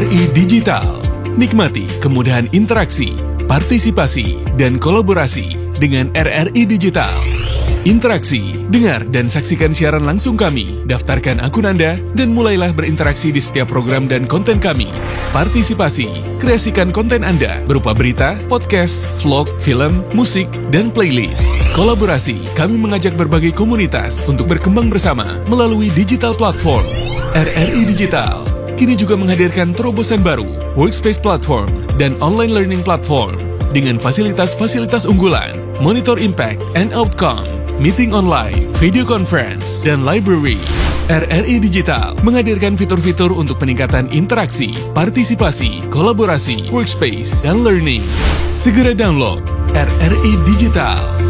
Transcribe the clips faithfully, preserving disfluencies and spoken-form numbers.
I Digital. Nikmati kemudahan interaksi, partisipasi, dan kolaborasi dengan R R I Digital. Interaksi, dengar dan saksikan siaran langsung kami, daftarkan akun Anda, dan mulailah berinteraksi di setiap program dan konten kami. Partisipasi, kreasikan konten Anda berupa berita, podcast, vlog, film, musik, dan playlist. Kolaborasi, kami mengajak berbagai komunitas untuk berkembang bersama melalui digital platform. R R I Digital kini juga menghadirkan terobosan baru, workspace platform, dan online learning platform dengan fasilitas-fasilitas unggulan, monitor impact and outcome, meeting online, video conference, dan library. R R I Digital menghadirkan fitur-fitur untuk peningkatan interaksi, partisipasi, kolaborasi, workspace, dan learning. Segera download R R I Digital.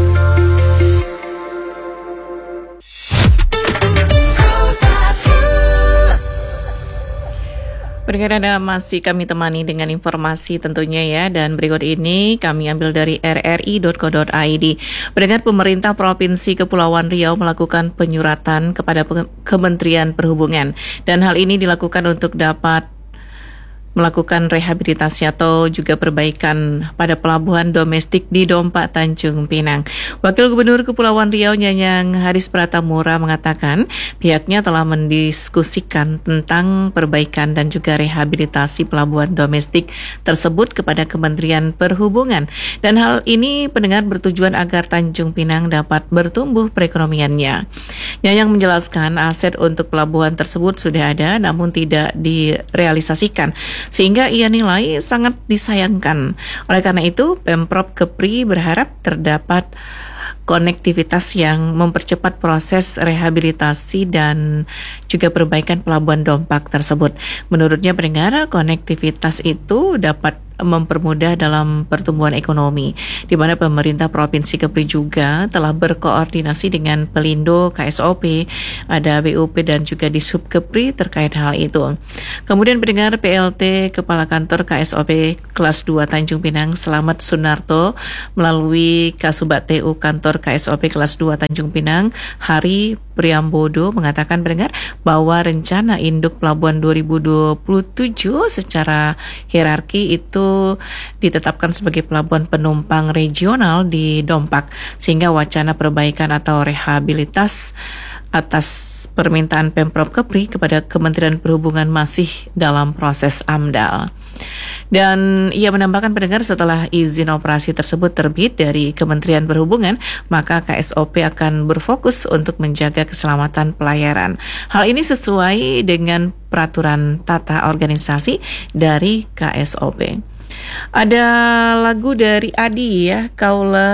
Pendengar Anda masih kami temani dengan informasi tentunya ya, dan berikut ini kami ambil dari r r i dot co dot i d. Pendengar, pemerintah Provinsi Kepulauan Riau melakukan penyuratan kepada Kementerian Perhubungan, dan hal ini dilakukan untuk dapat melakukan rehabilitasi atau juga perbaikan pada pelabuhan domestik di Dompak Tanjung Pinang. Wakil Gubernur Kepulauan Riau Nyanyang Haris Pratamura mengatakan pihaknya telah mendiskusikan tentang perbaikan dan juga rehabilitasi pelabuhan domestik tersebut kepada Kementerian Perhubungan, dan hal ini pendengar bertujuan agar Tanjung Pinang dapat bertumbuh perekonomiannya. Nyanyang menjelaskan aset untuk pelabuhan tersebut sudah ada namun tidak direalisasikan, sehingga ia nilai sangat disayangkan. Oleh karena itu, Pemprov Kepri berharap terdapat konektivitas yang mempercepat proses rehabilitasi dan juga perbaikan pelabuhan Dompak tersebut. Menurutnya pendengar, konektivitas itu dapat mempermudah dalam pertumbuhan ekonomi, di mana pemerintah Provinsi Kepri juga telah berkoordinasi dengan Pelindo, K S O P, ada B U P dan juga Dishub Kepri terkait hal itu. Kemudian pendengar, P L T Kepala Kantor K S O P Kelas dua Tanjung Pinang Slamet Sunarto melalui Kasubat T U Kantor K S O P Kelas dua Tanjung Pinang Hari Priambodo mengatakan pendengar bahwa rencana induk pelabuhan dua ribu dua puluh tujuh secara hierarki itu ditetapkan sebagai pelabuhan penumpang regional di Dompak, sehingga wacana perbaikan atau rehabilitas atas permintaan Pemprov Kepri kepada Kementerian Perhubungan masih dalam proses AMDAL. Dan ia menambahkan pendengar, setelah izin operasi tersebut terbit dari Kementerian Perhubungan, maka K S O P akan berfokus untuk menjaga keselamatan pelayaran. Hal ini sesuai dengan peraturan tata organisasi dari K S O P. Ada lagu dari Adi ya, Kaula